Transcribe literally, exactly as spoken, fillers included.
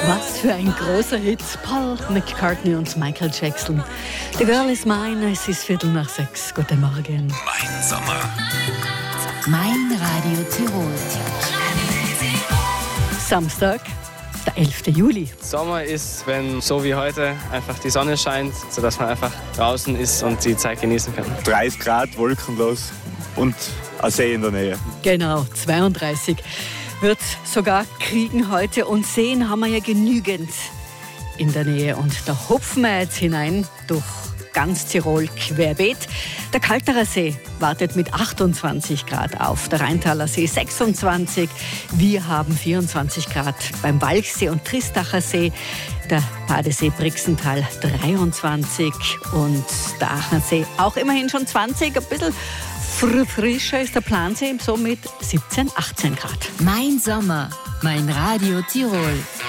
Was für ein großer Hit. Paul McCartney und Michael Jackson. The Girl is Mine, es ist Viertel nach sechs. Guten Morgen. Mein Sommer. Mein Radio Tirol. Samstag, der elfter Juli. Sommer ist, wenn so wie heute einfach die Sonne scheint, sodass man einfach draußen ist und die Zeit genießen kann. dreißig Grad, wolkenlos und ein See in der Nähe. Genau, zweiunddreißig. Wird sogar kriegen heute und Seen haben wir ja genügend in der Nähe. Und da hupfen wir jetzt hinein durch ganz Tirol querbeet. Der Kalterer See wartet mit achtundzwanzig Grad auf, der Rheintaler See sechsundzwanzig, wir haben vierundzwanzig Grad beim Walchsee und Tristacher See, der Badesee Brixental dreiundzwanzig und der Aachensee auch immerhin schon zwanzig, ein bisschen fr- frischer ist der Plansee so mit siebzehn, achtzehn Grad. Mein Sommer, mein Radio Tirol.